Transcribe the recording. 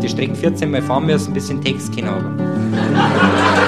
Strecken 14 Mal fahren müssen, bis ich den Text kennen habe.